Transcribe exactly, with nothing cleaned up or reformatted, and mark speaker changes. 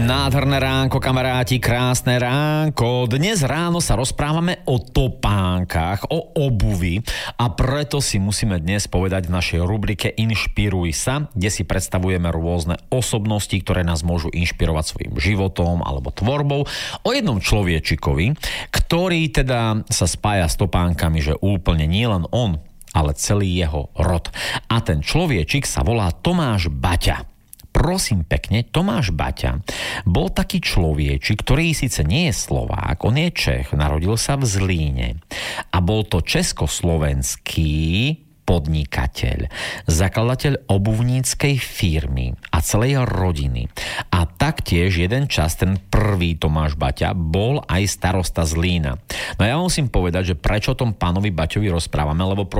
Speaker 1: Nádherné ránko, kamaráti, krásne ránko. Dnes ráno sa rozprávame o topánkach, o obuvi a preto si musíme dnes povedať v našej rubrike Inšpiruj sa, kde si predstavujeme rôzne osobnosti, ktoré nás môžu inšpirovať svojim životom alebo tvorbou. O jednom človečikovi, ktorý teda sa spája s topánkami, že úplne nie len on, ale celý jeho rod. A ten človečik sa volá Tomáš Baťa. Prosím pekne, Tomáš Baťa bol taký človečik, ktorý síce nie je Slovák, on je Čech, narodil sa v Zlíne a bol to československý podnikateľ, zakladateľ obuvníckej firmy a celej rodiny. A taktiež jeden čas, ten prvý Tomáš Baťa, bol aj starosta Zlína. No ja musím povedať, že prečo o tom pánovi Baťovi rozprávame, lebo